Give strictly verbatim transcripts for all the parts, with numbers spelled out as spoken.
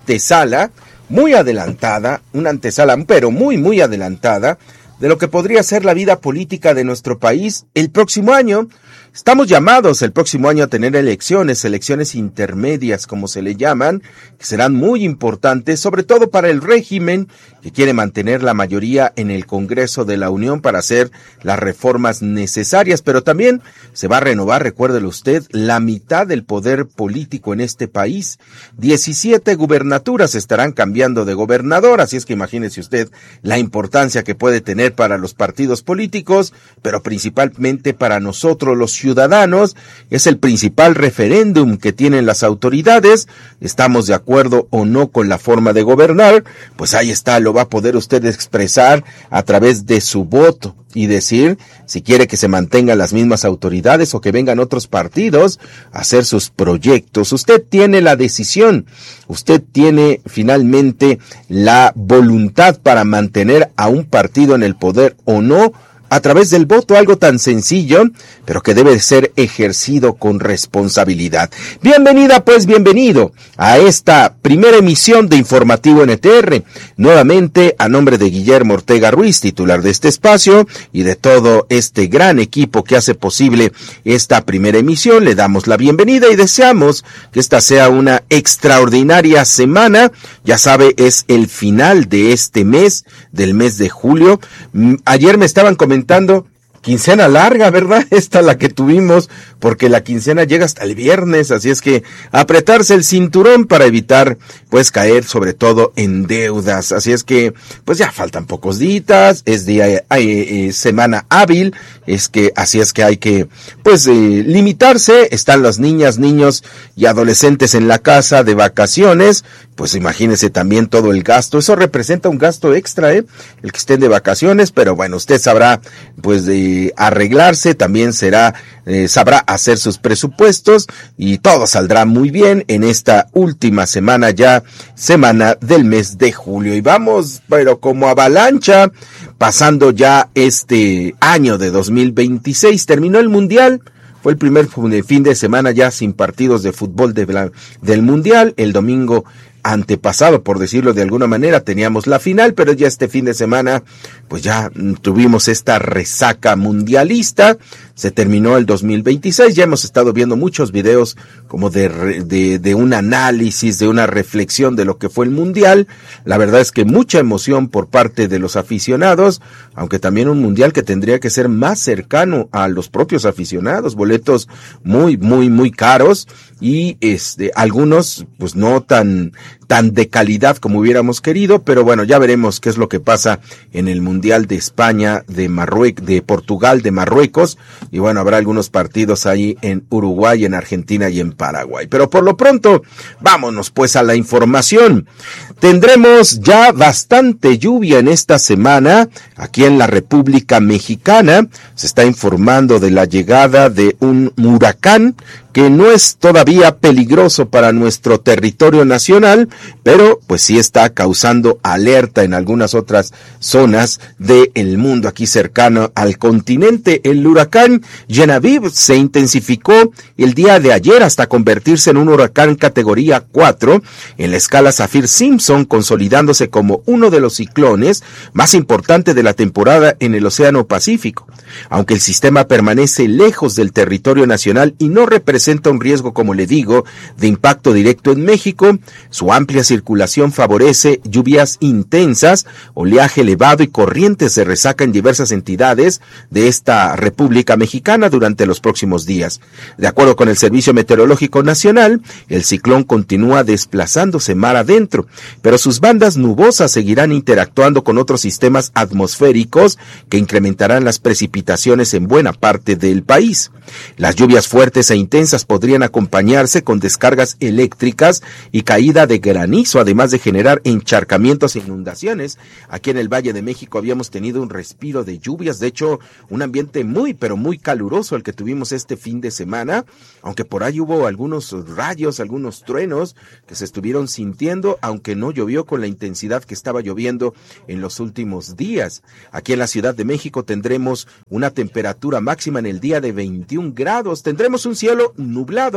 antesala muy adelantada, una antesala, pero muy, muy adelantada, de lo que podría ser la vida política de nuestro país el próximo año. Estamos llamados el próximo año a tener elecciones, elecciones intermedias, como se le llaman, que serán muy importantes, sobre todo para el régimen que quiere mantener la mayoría en el Congreso de la Unión para hacer las reformas necesarias, pero también se va a renovar, recuérdelo usted, la mitad del poder político en este país. diecisiete gubernaturas estarán cambiando de gobernador, así es que imagínese usted la importancia que puede tener para los partidos políticos, pero principalmente para nosotros los ciudadanos. Es el principal referéndum que tienen las autoridades. ¿Estamos de acuerdo o no con la forma de gobernar? Pues ahí está, lo va a poder usted expresar a través de su voto y decir si quiere que se mantengan las mismas autoridades o que vengan otros partidos a hacer sus proyectos. Usted tiene la decisión, usted tiene finalmente la voluntad para mantener a un partido en el poder o no, a través del voto, algo tan sencillo, pero que debe ser ejercido con responsabilidad. Bienvenida, pues bienvenido a esta primera emisión de Informativo N T R. Nuevamente, a nombre de Guillermo Ortega Ruiz, titular de este espacio, y de todo este gran equipo que hace posible esta primera emisión, le damos la bienvenida y deseamos que esta sea una extraordinaria semana. Ya sabe, es el final de este mes, del mes de julio. Ayer me estaban comentando quincena larga, ¿verdad? Esta la que tuvimos, porque la quincena llega hasta el viernes, así es que apretarse el cinturón para evitar, pues, caer sobre todo en deudas. Así es que, pues ya faltan pocos días, es día, eh, eh, semana hábil, es que, así es que hay que, pues, eh, limitarse. Están las niñas, niños y adolescentes en la casa de vacaciones, pues imagínese también todo el gasto. Eso representa un gasto extra, ¿eh? El que estén de vacaciones, pero bueno, usted sabrá, pues, de arreglarse, también será, eh, sabrá hacer sus presupuestos y todo saldrá muy bien en esta última semana ya, semana del mes de julio. Y vamos, pero como avalancha, pasando ya este año de dos mil veintiséis, terminó el Mundial. Fue el primer fin de semana ya sin partidos de fútbol de la, del Mundial. El domingo antepasado, por decirlo de alguna manera, teníamos la final, pero ya este fin de semana, pues ya tuvimos esta resaca mundialista. Se terminó el dos mil veintiséis, ya hemos estado viendo muchos videos como de, de, de un análisis, de una reflexión de lo que fue el mundial. La verdad es que mucha emoción por parte de los aficionados, aunque también un mundial que tendría que ser más cercano a los propios aficionados, boletos muy, muy, muy caros y este, algunos pues no tan, tan de calidad como hubiéramos querido, pero bueno, ya veremos qué es lo que pasa en el Mundial de España, de Marruecos, de Portugal, de Marruecos. Y bueno, habrá algunos partidos ahí en Uruguay, en Argentina y en Paraguay. Pero por lo pronto, vámonos pues a la información. Tendremos ya bastante lluvia en esta semana aquí en la República Mexicana. Se está informando de la llegada de un huracán que no es todavía peligroso para nuestro territorio nacional, pero pues sí está causando alerta en algunas otras zonas del mundo aquí cercano al continente. El huracán Genevieve se intensificó el día de ayer hasta convertirse en un huracán categoría cuatro en la escala Saffir-Simpson, consolidándose como uno de los ciclones más importantes de la temporada en el Océano Pacífico. Aunque el sistema permanece lejos del territorio nacional y no representa un riesgo, como le digo, de impacto directo en México, su amplia circulación favorece lluvias intensas, oleaje elevado y corrientes de resaca en diversas entidades de esta República Mexicana durante los próximos días. De acuerdo con el Servicio Meteorológico Nacional, el ciclón continúa desplazándose mar adentro, pero sus bandas nubosas seguirán interactuando con otros sistemas atmosféricos que incrementarán las precipitaciones en buena parte del país. Las lluvias fuertes e intensas podrían acompañarse con descargas eléctricas y caída de granizo, además de generar encharcamientos e inundaciones. Aquí en el Valle de México habíamos tenido un respiro de lluvias, de hecho, un ambiente muy, pero muy caluroso el que tuvimos este fin de semana, aunque por ahí hubo algunos rayos, algunos truenos que se estuvieron sintiendo, aunque no llovió con la intensidad que estaba lloviendo en los últimos días. Aquí en la Ciudad de México tendremos una temperatura máxima en el día de veintiún grados, tendremos un cielo nublado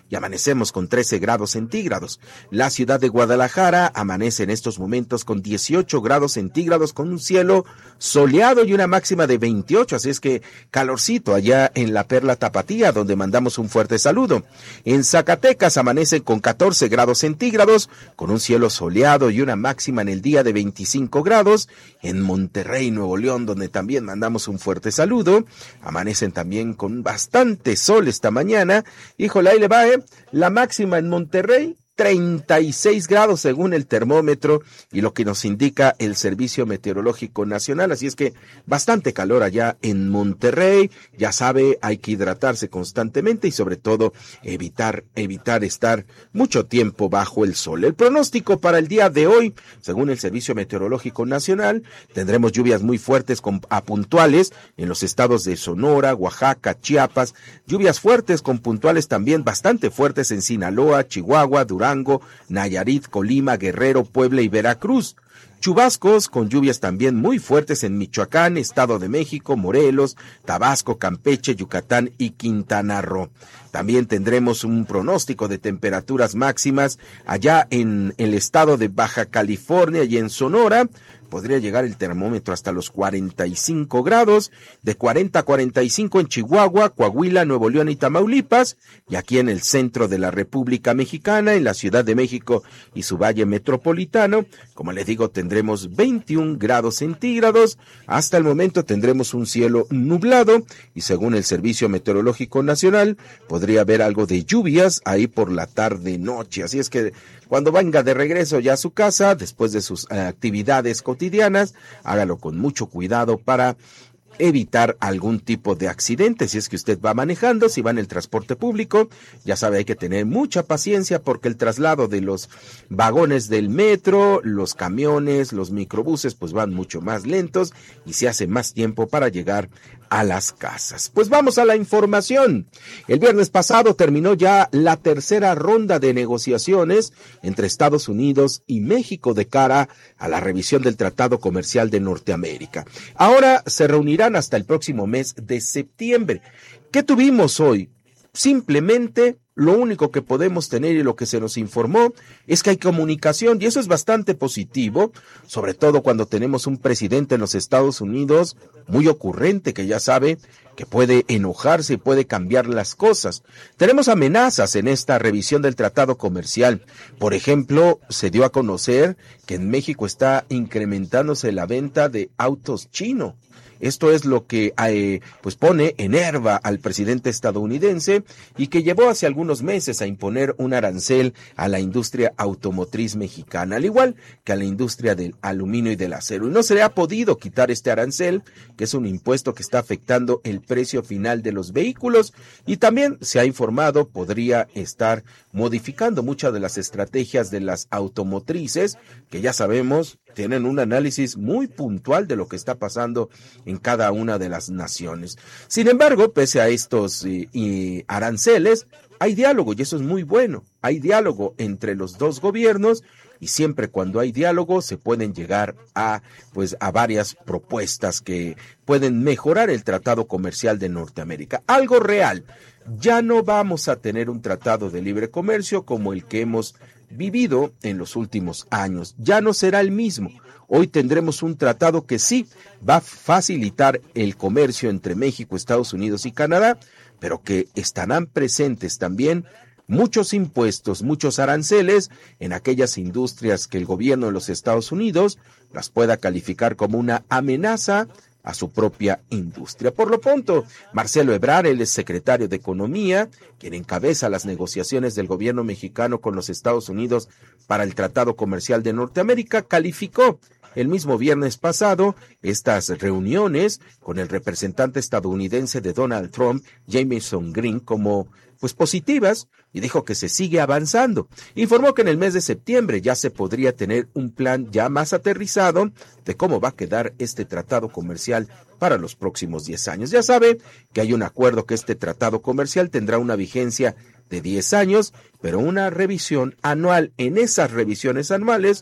y amanecemos con trece grados centígrados. La ciudad de Guadalajara amanece en estos momentos con dieciocho grados centígrados, con un cielo soleado y una máxima de veintiocho, así es que calorcito allá en la Perla Tapatía, donde mandamos un fuerte saludo. En Zacatecas amanece con catorce grados centígrados, con un cielo soleado y una máxima en el día de veinticinco grados. En Monterrey, Nuevo León, donde también mandamos un fuerte saludo, amanecen también con bastante sol esta mañana. Híjole, ahí le va, ¿eh? La máxima en Monterrey, treinta y seis grados según el termómetro y lo que nos indica el Servicio Meteorológico Nacional, así es que bastante calor allá en Monterrey. Ya sabe, hay que hidratarse constantemente y sobre todo evitar, evitar estar mucho tiempo bajo el sol. El pronóstico para el día de hoy, según el Servicio Meteorológico Nacional, tendremos lluvias muy fuertes con, a puntuales en los estados de Sonora, Oaxaca, Chiapas, lluvias fuertes con puntuales también bastante fuertes en Sinaloa, Chihuahua, Durango, Durango, Nayarit, Colima, Guerrero, Puebla y Veracruz. Chubascos con lluvias también muy fuertes en Michoacán, Estado de México, Morelos, Tabasco, Campeche, Yucatán y Quintana Roo. También tendremos un pronóstico de temperaturas máximas allá en el estado de Baja California y en Sonora. Podría llegar el termómetro hasta los cuarenta y cinco grados, de cuarenta a cuarenta y cinco en Chihuahua, Coahuila, Nuevo León y Tamaulipas, y aquí en el centro de la República Mexicana, en la Ciudad de México y su valle metropolitano, como les digo, tendremos veintiún grados centígrados. Hasta el momento tendremos un cielo nublado y según el Servicio Meteorológico Nacional, podría haber algo de lluvias ahí por la tarde-noche, así es que cuando venga de regreso ya a su casa, después de sus eh, actividades cotidianas, hágalo con mucho cuidado para evitar algún tipo de accidente. Si es que usted va manejando, si va en el transporte público, ya sabe, hay que tener mucha paciencia porque el traslado de los vagones del metro, los camiones, los microbuses, pues van mucho más lentos y se hace más tiempo para llegar a las casas. Pues vamos a la información. El viernes pasado terminó ya la tercera ronda de negociaciones entre Estados Unidos y México de cara a la revisión del Tratado Comercial de Norteamérica. Ahora se reunirá hasta el próximo mes de septiembre. ¿Qué tuvimos hoy? Simplemente lo único que podemos tener y lo que se nos informó es que hay comunicación y eso es bastante positivo, sobre todo cuando tenemos un presidente en los Estados Unidos muy ocurrente que ya sabe que puede enojarse y puede cambiar las cosas. Tenemos amenazas en esta revisión del tratado comercial. Por ejemplo, se dio a conocer que en México está incrementándose la venta de autos chinos. Esto es lo que eh, pues pone en herba al presidente estadounidense y que llevó hace algunos meses a imponer un arancel a la industria automotriz mexicana, al igual que a la industria del aluminio y del acero. Y no se le ha podido quitar este arancel, que es un impuesto que está afectando el precio final de los vehículos y también se ha informado podría estar modificando muchas de las estrategias de las automotrices, que ya sabemos tienen un análisis muy puntual de lo que está pasando en cada una de las naciones. Sin embargo, pese a estos eh, y aranceles, hay diálogo y eso es muy bueno. Hay diálogo entre los dos gobiernos y siempre cuando hay diálogo se pueden llegar a pues a varias propuestas que pueden mejorar el tratado comercial de Norteamérica. Algo real. Ya no vamos a tener un tratado de libre comercio como el que hemos vivido en los últimos años. Ya no será el mismo. Hoy tendremos un tratado que sí va a facilitar el comercio entre México, Estados Unidos y Canadá, pero que estarán presentes también muchos impuestos, muchos aranceles en aquellas industrias que el gobierno de los Estados Unidos las pueda calificar como una amenaza a su propia industria. Por lo pronto, Marcelo Ebrard, el secretario de Economía, quien encabeza las negociaciones del gobierno mexicano con los Estados Unidos para el Tratado Comercial de Norteamérica, calificó el mismo viernes pasado estas reuniones con el representante estadounidense de Donald Trump, Jamieson Green, como pues positivas y dijo que se sigue avanzando. Informó que en el mes de septiembre ya se podría tener un plan ya más aterrizado de cómo va a quedar este tratado comercial para los próximos diez años. Ya sabe que hay un acuerdo que este tratado comercial tendrá una vigencia de diez años, pero una revisión anual. En esas revisiones anuales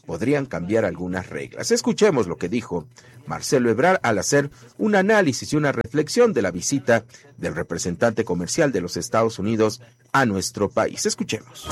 podrían cambiar algunas reglas. Escuchemos lo que dijo Marcelo Ebrard al hacer un análisis y una reflexión de la visita del representante comercial de los Estados Unidos a nuestro país. Escuchemos.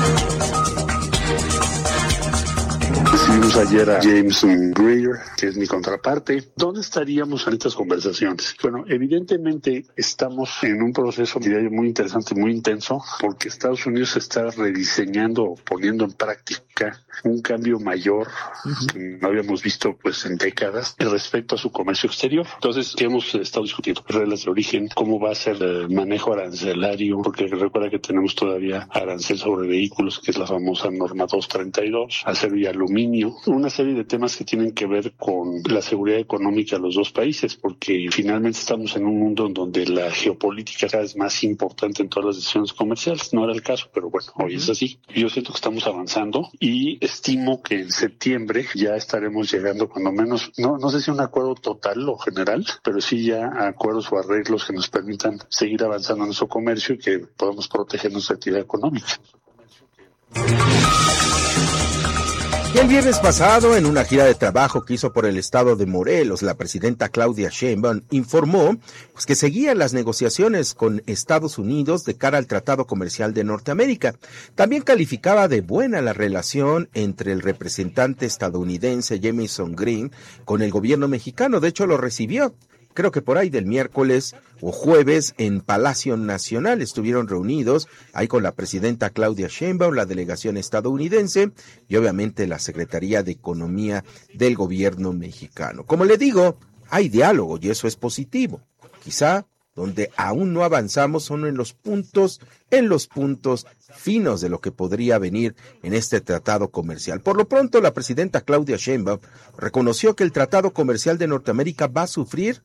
Recibimos ayer a James Greer, que es mi contraparte. ¿Dónde estaríamos en estas conversaciones? Bueno, evidentemente estamos en un proceso, diría yo, muy interesante, muy intenso, porque Estados Unidos está rediseñando, poniendo en práctica un cambio mayor uh-huh. que no habíamos visto pues en décadas respecto a su comercio exterior. Entonces, ¿qué hemos estado discutiendo? Reglas de origen, cómo va a ser el manejo arancelario, porque recuerda que tenemos todavía arancel sobre vehículos, que es la famosa norma doscientos treinta y dos, acero y aluminio, una serie de temas que tienen que ver con la seguridad económica de los dos países, porque finalmente estamos en un mundo en donde la geopolítica cada vez más importante en todas las decisiones comerciales. No era el caso, pero bueno, hoy es así. Yo siento que estamos avanzando y estimo que en septiembre ya estaremos llegando cuando menos, no, no sé si un acuerdo total o general, pero sí ya acuerdos o arreglos que nos permitan seguir avanzando en nuestro comercio y que podamos proteger nuestra actividad económica. Y el viernes pasado, en una gira de trabajo que hizo por el estado de Morelos, la presidenta Claudia Sheinbaum informó pues, que seguían las negociaciones con Estados Unidos de cara al Tratado Comercial de Norteamérica. También calificaba de buena la relación entre el representante estadounidense Jamieson Green con el gobierno mexicano. De hecho, lo recibió. Creo que por ahí del miércoles o jueves en Palacio Nacional estuvieron reunidos ahí con la presidenta Claudia Sheinbaum, la delegación estadounidense y obviamente la Secretaría de Economía del gobierno mexicano. Como le digo, hay diálogo y eso es positivo. Quizá donde aún no avanzamos son en los puntos, en los puntos finos de lo que podría venir en este tratado comercial. Por lo pronto, la presidenta Claudia Sheinbaum reconoció que el tratado comercial de Norteamérica va a sufrir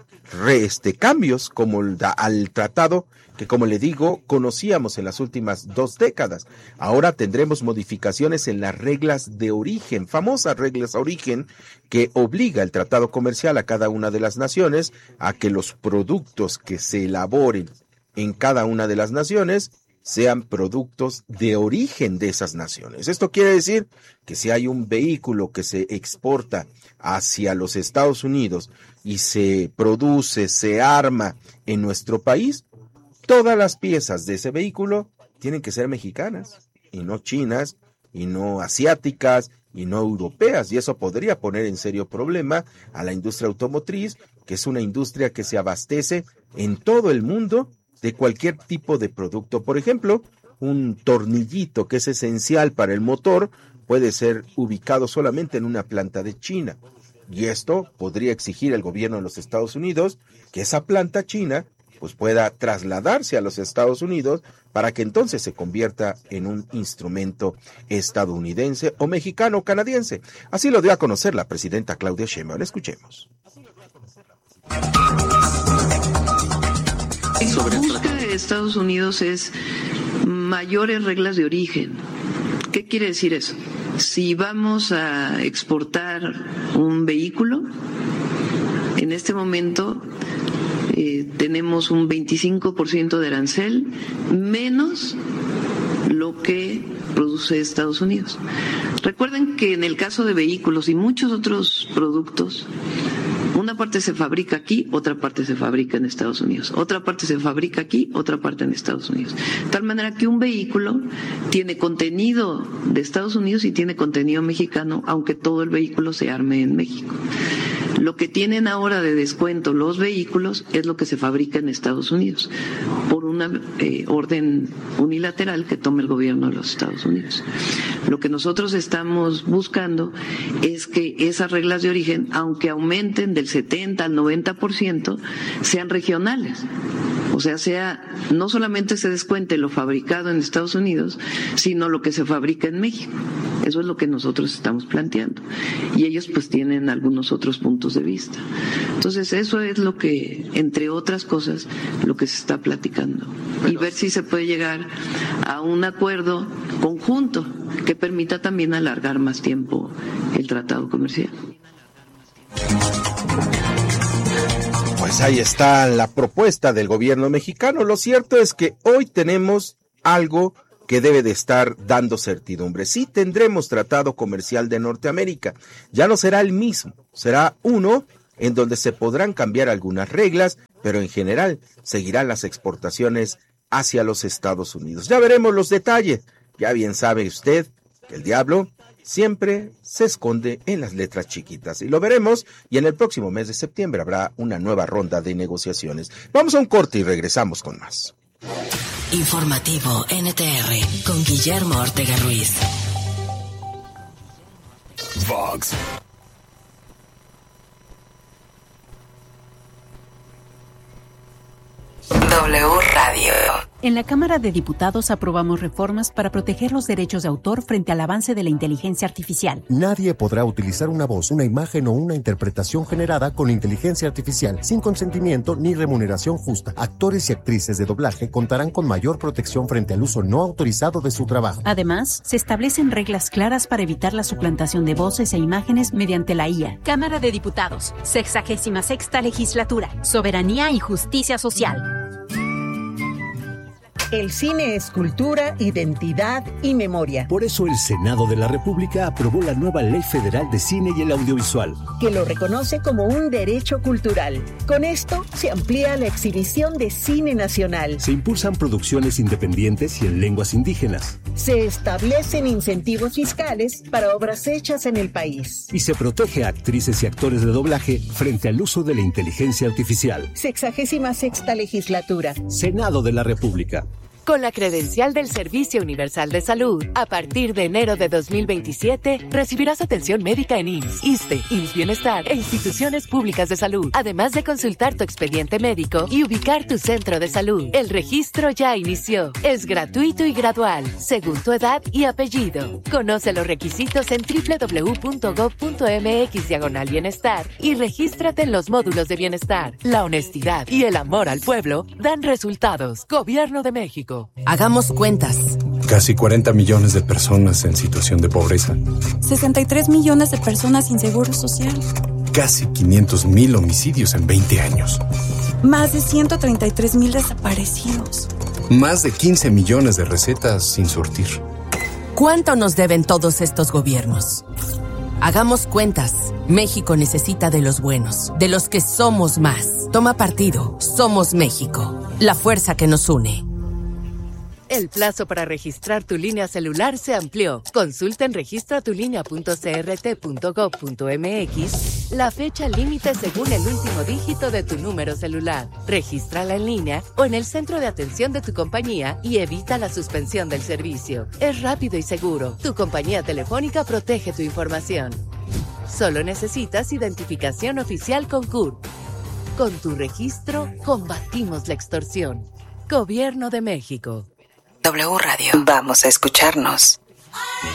re, este, cambios como el da, al tratado que, como le digo, conocíamos en las últimas dos décadas. Ahora tendremos modificaciones en las reglas de origen, famosas reglas de origen que obliga el tratado comercial a cada una de las naciones a que los productos que se elaboren en cada una de las naciones sean productos de origen de esas naciones. Esto quiere decir que si hay un vehículo que se exporta hacia los Estados Unidos y se produce, se arma en nuestro país, todas las piezas de ese vehículo tienen que ser mexicanas y no chinas y no asiáticas y no europeas, y eso podría poner en serio problema a la industria automotriz, que es una industria que se abastece en todo el mundo de cualquier tipo de producto. Por ejemplo, un tornillito que es esencial para el motor puede ser ubicado solamente en una planta de China. Y esto podría exigir el gobierno de los Estados Unidos que esa planta china pues pueda trasladarse a los Estados Unidos para que entonces se convierta en un instrumento estadounidense o mexicano o canadiense. Así lo dio a conocer la presidenta Claudia Sheinbaum. Escuchemos. Lo que busca Estados Unidos es mayores reglas de origen. ¿Qué quiere decir eso? Si vamos a exportar un vehículo, en este momento eh, tenemos un veinticinco por ciento de arancel menos lo que produce Estados Unidos. Recuerden que en el caso de vehículos y muchos otros productos, una parte se fabrica aquí, otra parte se fabrica en Estados Unidos. Otra parte se fabrica aquí, otra parte en Estados Unidos. De tal manera que un vehículo tiene contenido de Estados Unidos y tiene contenido mexicano, aunque todo el vehículo se arme en México. Lo que tienen ahora de descuento los vehículos es lo que se fabrica en Estados Unidos, por una eh, orden unilateral que tome el gobierno de los Estados Unidos. Lo que nosotros estamos buscando es que esas reglas de origen, aunque aumenten del setenta al noventa por ciento, sean regionales. O sea, sea no solamente se descuente lo fabricado en Estados Unidos, sino lo que se fabrica en México. Eso es lo que nosotros estamos planteando. Y ellos pues tienen algunos otros puntos de vista. Entonces eso es lo que, entre otras cosas, lo que se está platicando. Y ver si se puede llegar a un acuerdo conjunto que permita también alargar más tiempo el tratado comercial. Pues ahí está la propuesta del gobierno mexicano. Lo cierto es que hoy tenemos algo que debe de estar dando certidumbre. Sí tendremos Tratado Comercial de Norteamérica, ya no será el mismo, será uno en donde se podrán cambiar algunas reglas, pero en general seguirán las exportaciones hacia los Estados Unidos. Ya veremos los detalles. Ya bien sabe usted que el diablo siempre se esconde en las letras chiquitas. Y lo veremos, y en el próximo mes de septiembre habrá una nueva ronda de negociaciones. Vamos a un corte y regresamos con más. Informativo N T R con Guillermo Ortega Ruiz. Vox. W Radio. En la Cámara de Diputados aprobamos reformas para proteger los derechos de autor frente al avance de la inteligencia artificial. Nadie podrá utilizar una voz, una imagen o una interpretación generada con inteligencia artificial sin consentimiento ni remuneración justa. Actores y actrices de doblaje contarán con mayor protección frente al uso no autorizado de su trabajo. Además, se establecen reglas claras para evitar la suplantación de voces e imágenes mediante la I A. Cámara de Diputados, sexagésima sexta legislatura, soberanía y justicia social. El cine es cultura, identidad y memoria. Por eso el Senado de la República aprobó la nueva Ley Federal de Cine y el Audiovisual, que lo reconoce como un derecho cultural. Con esto se amplía la exhibición de cine nacional. Se impulsan producciones independientes y en lenguas indígenas. Se establecen incentivos fiscales para obras hechas en el país. Y se protege a actrices y actores de doblaje frente al uso de la inteligencia artificial. Sexagésima sexta legislatura. Senado de la República. Con la credencial del Servicio Universal de Salud, a partir de enero de dos mil veintisiete, recibirás atención médica en I M S S, ISSSTE, I M S S Bienestar e instituciones públicas de salud, además de consultar tu expediente médico y ubicar tu centro de salud. El registro ya inició. Es gratuito y gradual, según tu edad y apellido. Conoce los requisitos en doble u doble u doble u punto gob punto eme equis diagonal bienestar y regístrate en los módulos de bienestar. La honestidad y el amor al pueblo dan resultados. Gobierno de México. Hagamos cuentas. Casi cuarenta millones de personas en situación de pobreza. sesenta y tres millones de personas sin seguro social. Casi quinientos mil homicidios en veinte años. Más de ciento treinta y tres mil desaparecidos. Más de quince millones de recetas sin surtir. ¿Cuánto nos deben todos estos gobiernos? Hagamos cuentas. México necesita de los buenos, de los que somos más. Toma partido. Somos México. La fuerza que nos une. El plazo para registrar tu línea celular se amplió. Consulta en registra tu línea punto c r t punto gob punto eme equis la fecha límite según el último dígito de tu número celular. Regístrala en línea o en el centro de atención de tu compañía y evita la suspensión del servicio. Es rápido y seguro. Tu compañía telefónica protege tu información. Solo necesitas identificación oficial con C U R P. Con tu registro, combatimos la extorsión. Gobierno de México. W Radio. Vamos a escucharnos.